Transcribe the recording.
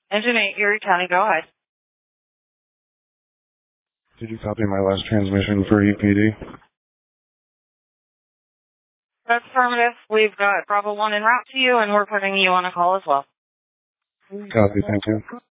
Engine 8, Erie County, go ahead. Did you copy my last transmission for EPD? That's affirmative. We've got Bravo 1 en route to you, and we're putting you on a call as well. Copy, thank you.